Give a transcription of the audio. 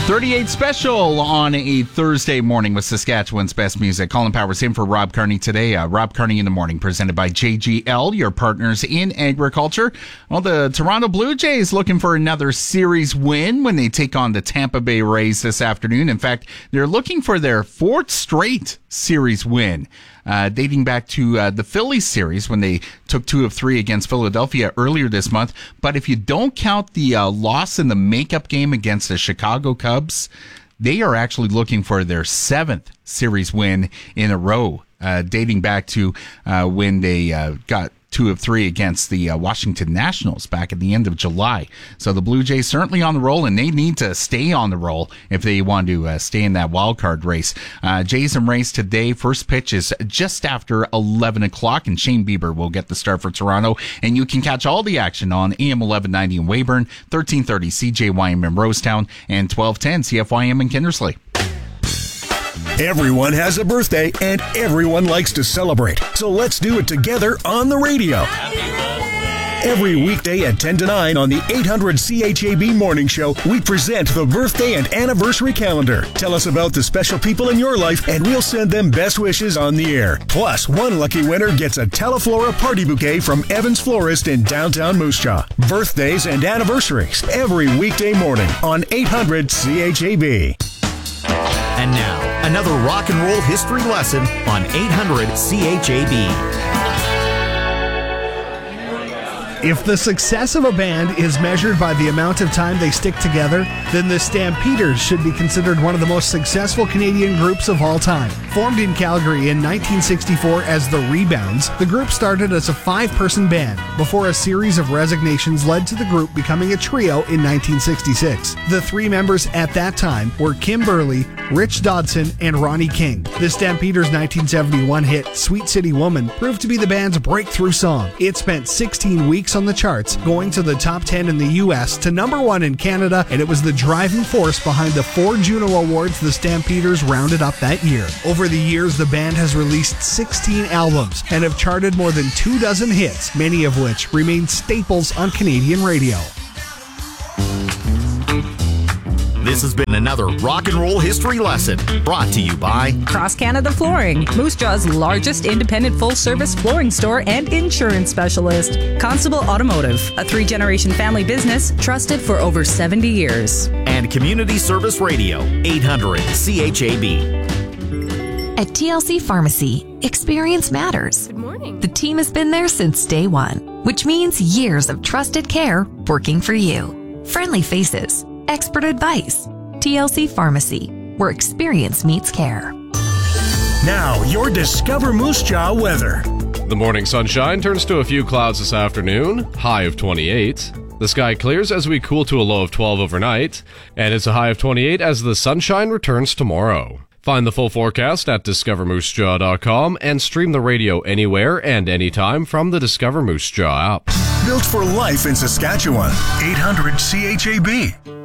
38 special on a Thursday morning with Saskatchewan's best music. Colin Powers in for Rob Carney today. Rob Carney in the morning, presented by JGL, your partners in agriculture. Well, the Toronto Blue Jays looking for another series win when they take on the Tampa Bay Rays this afternoon. In fact, they're looking for their fourth straight series win, dating back to the Phillies series when they took 2 of 3 against Philadelphia earlier this month. But if you don't count the loss in the makeup game against the Chicago Cubs, they are actually looking for their 7th series win in a row, dating back to when they got 2 of 3 against the Washington Nationals back at the end of July. So the Blue Jays certainly on the roll, and they need to stay on the roll if they want to stay in that wild card race. Jays and Rays today. First pitch is just after 11 o'clock, and Shane Bieber will get the start for Toronto. And you can catch all the action on AM 1190 in Weyburn, 1330 CJYM in Rosetown, and 1210 CFYM in Kindersley. Everyone has a birthday, and everyone likes to celebrate. So let's do it together on the radio. Every weekday at 10 to 9 on the 800 CHAB Morning Show, we present the birthday and anniversary calendar. Tell us about the special people in your life, and we'll send them best wishes on the air. Plus, one lucky winner gets a Teleflora party bouquet from Evans Florist in downtown Moose Jaw. Birthdays and anniversaries every weekday morning on 800 CHAB. And now, another rock and roll history lesson on 800 CHAB. If the success of a band is measured by the amount of time they stick together, then the Stampeders should be considered one of the most successful Canadian groups of all time. Formed in Calgary in 1964 as the Rebounds, the group started as a 5-person band before a series of resignations led to the group becoming a trio in 1966. The 3 members at that time were Kim Burley, Rich Dodson, and Ronnie King. The Stampeders' 1971 hit Sweet City Woman proved to be the band's breakthrough song. It spent 16 weeks on the charts, going to the top 10 in the U.S. to number 1 in Canada, and it was the driving force behind the 4 Juno Awards the Stampeders rounded up that year. Over the years, the band has released 16 albums and have charted more than 24 hits, many of which remain staples on Canadian radio. This has been another rock and roll history lesson brought to you by Cross Canada Flooring, Moose Jaw's largest independent full-service flooring store and insurance specialist. Constable Automotive, a 3-generation family business trusted for over 70 years. And Community Service Radio, 800 CHAB. At TLC Pharmacy, experience matters. Good morning. The team has been there since day one, which means years of trusted care working for you. Friendly faces, expert advice. TLC Pharmacy, where experience meets care. Now, your Discover Moose Jaw weather. The morning sunshine turns to a few clouds this afternoon, high of 28. The sky clears as we cool to a low of 12 overnight, and it's a high of 28 as the sunshine returns tomorrow. Find the full forecast at discovermoosejaw.com and stream the radio anywhere and anytime from the Discover Moose Jaw app. Built for life in Saskatchewan. 800 CHAB.